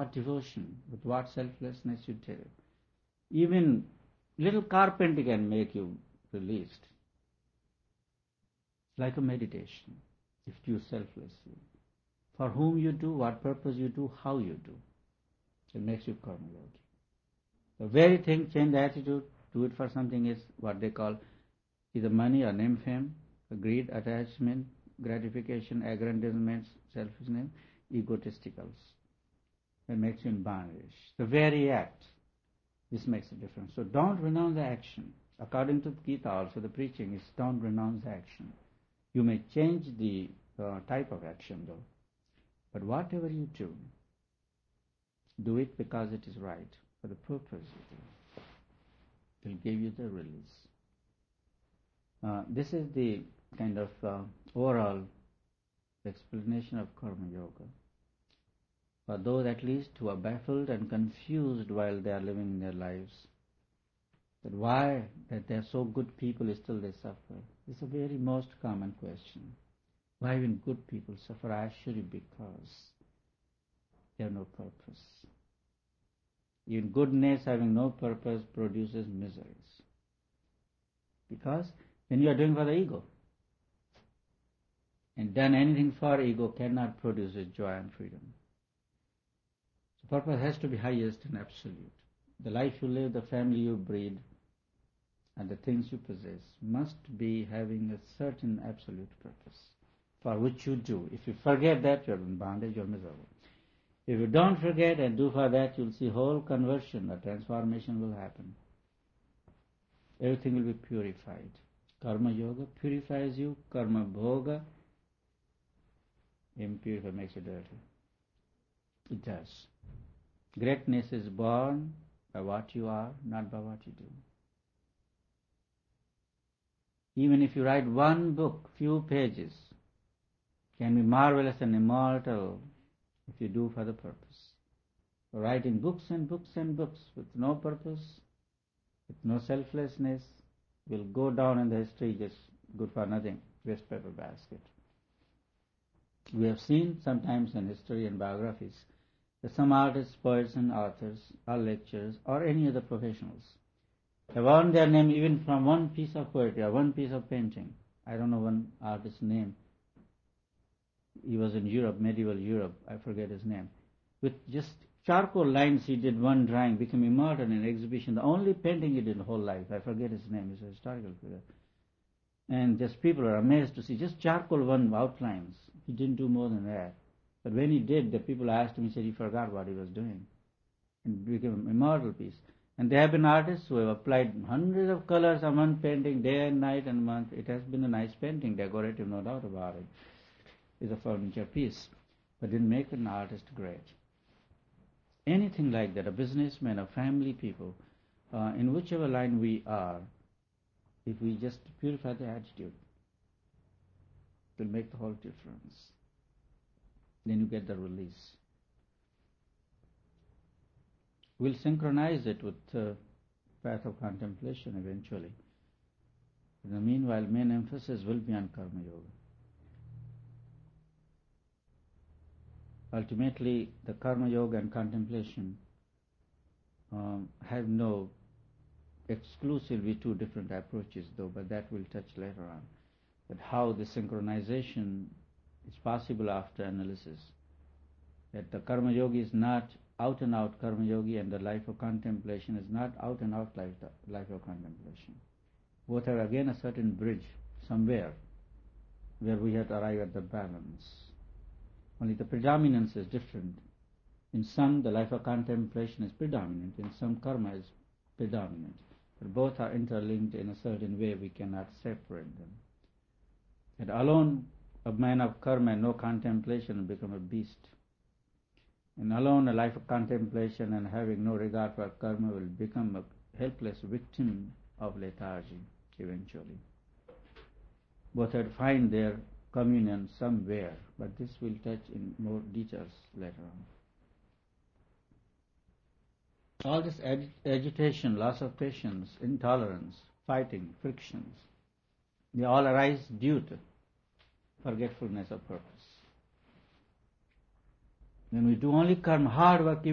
what devotion, with what selflessness you did it. Even little carpentry can make you released. It's like a meditation, if you do selflessly. For whom you do, what purpose you do, how you do. It makes you karma yogi. The very thing, change the attitude, do it for something is what they call either money or name, fame, greed, attachment, gratification, aggrandizement, selfishness, egotisticals. It makes you in bondage. The very act, this makes a difference. So don't renounce the action. According to Gita also, the preaching is don't renounce the action. You may change the type of action though. But whatever you do it because it is right, for the purpose you do. It will give you the release. This is the kind of overall explanation of Karma Yoga. For those at least who are baffled and confused while they are living in their lives, that why that they are so good people still they suffer. It's a very most common question. Why even good people suffer? Actually because they have no purpose. Even goodness having no purpose produces miseries. Because when you are doing for the ego, and done anything for ego cannot produce joy and freedom. So purpose has to be highest and absolute. The life you live, the family you breed, and the things you possess must be having a certain absolute purpose for which you do. If you forget that, you're in bondage, you're miserable. If you don't forget and do for that, you'll see whole conversion, a transformation will happen. Everything will be purified. Karma Yoga purifies you. Karma Bhoga impurifies, makes you dirty. It does. Greatness is born by what you are, not by what you do. Even if you write one book, few pages, can be marvelous and immortal if you do for the purpose. Writing books and books and books with no purpose, with no selflessness, will go down in the history just good for nothing, waste paper basket. We have seen sometimes in history and biographies that some artists, poets and authors or lecturers or any other professionals have earned their name even from one piece of poetry or one piece of painting. I don't know one artist's name. He was in Europe, medieval Europe, I forget his name. With just charcoal lines he did one drawing, became immortal in an exhibition. The only painting he did in whole life, I forget his name, he's a historical figure. And just people are amazed to see just charcoal one outlines. He didn't do more than that. But when he did, the people asked him, he said he forgot what he was doing. And it became an immortal piece. And there have been artists who have applied hundreds of colors on one painting, day and night and month. It has been a nice painting, decorative, no doubt about it. It's a furniture piece. But didn't make an artist great. Anything like that, a businessman, a family people, in whichever line we are, if we just purify the attitude, it will make the whole difference. Then you get the release. We'll synchronize it with the path of contemplation eventually. In the meanwhile, main emphasis will be on Karma Yoga. Ultimately, the Karma Yoga and contemplation have no exclusively two different approaches though, but that we'll touch later on. But how the synchronization is possible after analysis. That the Karma Yogi is not out and out Karma Yogi and the life of contemplation is not out and out life of contemplation. Both have again a certain bridge somewhere where we have to arrive at the balance. Only the predominance is different. In some, the life of contemplation is predominant. In some, karma is predominant. But both are interlinked in a certain way. We cannot separate them. And alone, a man of karma and no contemplation will become a beast. And alone, a life of contemplation and having no regard for karma will become a helpless victim of lethargy eventually. Both have to find their communion somewhere, but this we'll touch in more details later on. All this agitation, loss of patience, intolerance, fighting, frictions, they all arise due to forgetfulness of purpose. When we do only karma, hard work,